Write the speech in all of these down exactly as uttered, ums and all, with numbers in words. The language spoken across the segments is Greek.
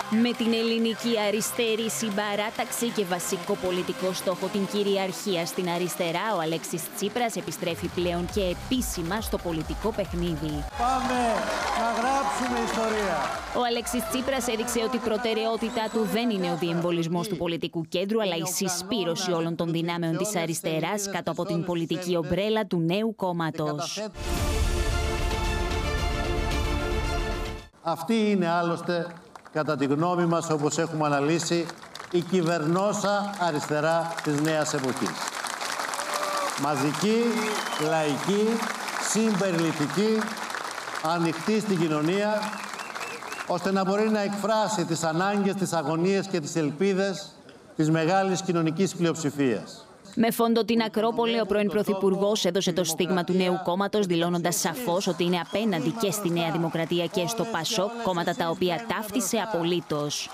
Με την ελληνική αριστερή συμπαράταξη και βασικό πολιτικό στόχο την κυριαρχία στην αριστερά, ο Αλέξης Τσίπρας επιστρέφει πλέον και επίσημα στο πολιτικό παιχνίδι. Πάμε να γράψουμε ιστορία. Ο Αλέξης Τσίπρας έδειξε ότι η προτεραιότητά του δεν είναι ο διεμβολισμός του πολιτικού κέντρου, αλλά η συσπήρωση όλων των δυνάμεων της αριστεράς κάτω από την πολιτική ομπρέλα του νέου κόμματος. Αυτή είναι άλλωστε, κατά τη γνώμη μας, όπως έχουμε αναλύσει, η κυβερνόσα αριστερά της νέας εποχής. Μαζική, λαϊκή, συμπεριληπτική, ανοιχτή στην κοινωνία, ώστε να μπορεί να εκφράσει τις ανάγκες, τις αγωνίες και τις ελπίδες της μεγάλης κοινωνικής πλειοψηφίας. Με φόντο την Ακρόπολη, ο πρώην Πρωθυπουργός έδωσε το στίγμα του νέου κόμματος, δηλώνοντας σαφώς ότι είναι απέναντι και στη Νέα Δημοκρατία και στο Πασόκ, κόμματα τα οποία ταύτισε απολύτως.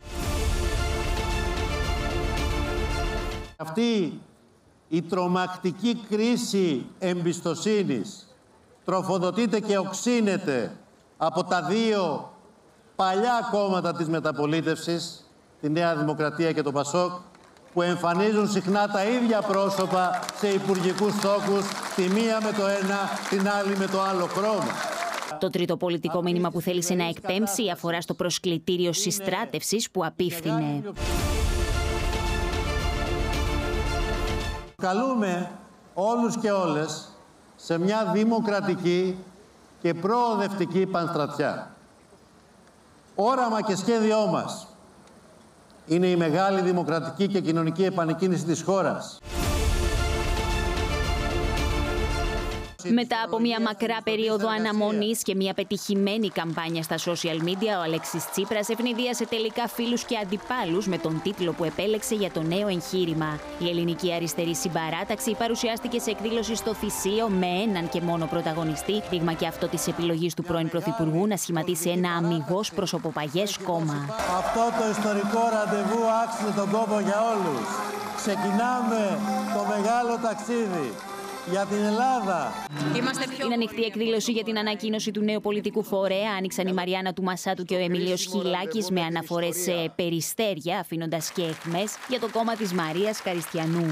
Αυτή η τρομακτική κρίση εμπιστοσύνης τροφοδοτείται και οξύνεται από τα δύο παλιά κόμματα της μεταπολίτευσης, τη Νέα Δημοκρατία και το Πασόκ, που εμφανίζουν συχνά τα ίδια πρόσωπα σε υπουργικούς τόκους, τη μία με το ένα, την άλλη με το άλλο χρώμα. Το τρίτο πολιτικό μήνυμα που θέλησε να εκπέμψει αφορά στο προσκλητήριο συστράτευσης που απίφθινε. Καλούμε όλους και όλες σε μια δημοκρατική και προοδευτική πανστρατιά. Όραμα και σχέδιό μας είναι η μεγάλη δημοκρατική και κοινωνική επανεκκίνηση της χώρας. Μετά από μια μακρά περίοδο αναμονής και μια πετυχημένη καμπάνια στα social media, ο Αλέξης Τσίπρας ευνηδίασε τελικά φίλους και αντιπάλους με τον τίτλο που επέλεξε για το νέο εγχείρημα. Η ελληνική αριστερή συμπαράταξη παρουσιάστηκε σε εκδήλωση στο Θησείο με έναν και μόνο πρωταγωνιστή, δείγμα και αυτό της επιλογής του πρώην Πρωθυπουργού να σχηματίσει ένα αμιγώς προσωποπαγές κόμμα. Αυτό το ιστορικό ραντεβού άξιζε τον κόπο για όλους. Ξεκινάμε το μεγάλο ταξίδι για την Ελλάδα. Την ανοιχτή εκδήλωση για την ανακοίνωση του νέου πολιτικού φορέα άνοιξαν η Μαριάννα του Μασάτου και ο Εμίλιος Χιλάκης με αναφορές σε περιστέρια, αφήνοντας και αιχμές για το κόμμα της Μαρίας Καριστιανού.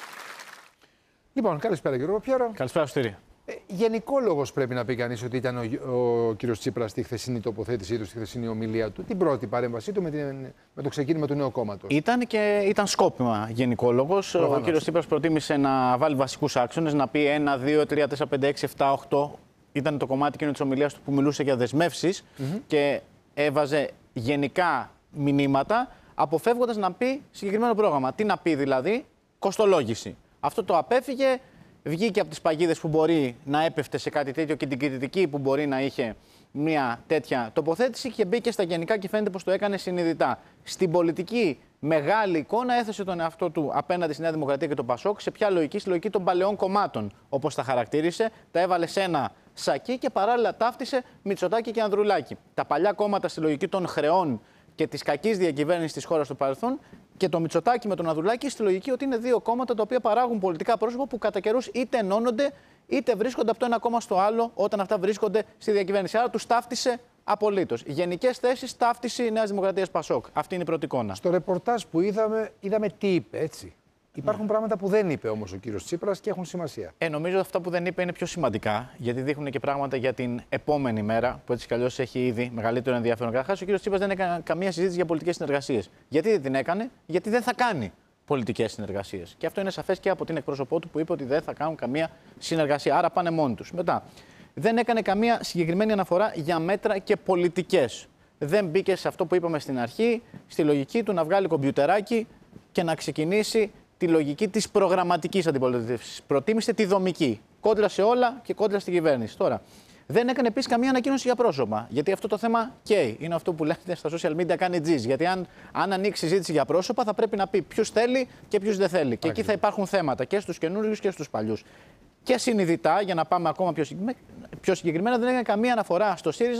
Λοιπόν, καλησπέρα κύριο Πιέρο. Καλησπέρα, Στήρη. Ε, γενικόλογος πρέπει να πει κανείς ότι ήταν ο, ο κύριος Τσίπρας στη χθεσινή τοποθέτησή του, στη χθεσινή ομιλία του, την πρώτη παρέμβασή του με, την, με το ξεκίνημα του νέου κόμματος. Ήταν και ήταν σκόπιμα γενικόλογος. Ο κύριος Τσίπρας προτίμησε να βάλει βασικούς άξονες, να πει ένα, δύο, τρία, τέσσερα, πέντε, έξι, επτά, οκτώ. Ήταν το κομμάτι εκείνο της ομιλίας του που μιλούσε για δεσμεύσεις mm-hmm. και έβαζε γενικά μηνύματα, αποφεύγοντας να πει συγκεκριμένο πρόγραμμα. Τι να πει δηλαδή, κοστολόγηση. Αυτό το απέφυγε. Βγήκε από τις παγίδες που μπορεί να έπεφτε σε κάτι τέτοιο και την κριτική που μπορεί να είχε μια τέτοια τοποθέτηση και μπήκε στα γενικά και φαίνεται πως το έκανε συνειδητά. Στην πολιτική μεγάλη εικόνα έθεσε τον εαυτό του απέναντι στη Νέα Δημοκρατία και το Πασόκ σε ποια λογική, στη λογική των παλαιών κομμάτων, όπως τα χαρακτήρισε, τα έβαλε σε ένα σακί και παράλληλα ταύτισε Μητσοτάκη και Ανδρουλάκη. Τα παλιά κόμματα στη λογική των χρεών και της κακής διακυβέρνησης της χώρας του παρελθόν και το Μητσοτάκη με τον Ανδρουλάκη στη λογική ότι είναι δύο κόμματα τα οποία παράγουν πολιτικά πρόσωπα που κατά καιρούς είτε ενώνονται είτε βρίσκονται από το ένα κόμμα στο άλλο όταν αυτά βρίσκονται στη διακυβέρνηση. Άρα τους ταύτισε απολύτως. Γενικές θέσεις, ταύτιση Νέας Δημοκρατίας Πασόκ. Αυτή είναι η πρώτη εικόνα. Στο ρεπορτάζ που είδαμε, είδαμε τι είπε, έτσι. Υπάρχουν ναι. πράγματα που δεν είπε όμως ο κύριος Τσίπρας και έχουν σημασία. Ε, νομίζω αυτά που δεν είπε είναι πιο σημαντικά, γιατί δείχνουν και πράγματα για την επόμενη μέρα, που έτσι κι αλλιώς έχει ήδη μεγαλύτερο ενδιαφέρον. Καταρχάς, ο κύριος Τσίπρας δεν έκανε καμία συζήτηση για πολιτικές συνεργασίες. Γιατί δεν την έκανε, γιατί δεν θα κάνει πολιτικές συνεργασίες. Και αυτό είναι σαφές και από την εκπρόσωπό του που είπε ότι δεν θα κάνουν καμία συνεργασία. Άρα πάνε μόνοι τους. Μετά, δεν έκανε καμία συγκεκριμένη αναφορά για μέτρα και πολιτικές. Δεν μπήκε σε αυτό που είπαμε στην αρχή, στη λογική του να βγάλει κομπιουτεράκι και να ξεκινήσει τη λογική της προγραμματικής αντιπολίτευσης. Προτίμησε τη δομική. Κόντρα σε όλα και κόντρα στην κυβέρνηση. Τώρα, δεν έκανε επίσης καμία ανακοίνωση για πρόσωπα. Γιατί αυτό το θέμα καίει. Είναι αυτό που λέτε στα social media κάνει τζιζ. Γιατί αν, αν ανοίξει συζήτηση για πρόσωπα, θα πρέπει να πει ποιους θέλει και ποιους δεν θέλει. Και εκεί θα υπάρχουν θέματα και στους καινούριους και στους παλιούς. Και συνειδητά, για να πάμε ακόμα πιο συγκεκριμένα, δεν έκανε καμία αναφορά στο ΣΥΡΙΖΑ